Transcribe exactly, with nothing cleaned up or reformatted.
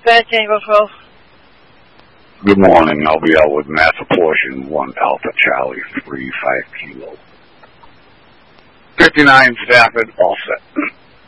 Dispatch, Angel twelve. Good morning. I'll be out with Master Portion, one Alpha Charlie, three, five kilo. fifty-nine Stafford, all set.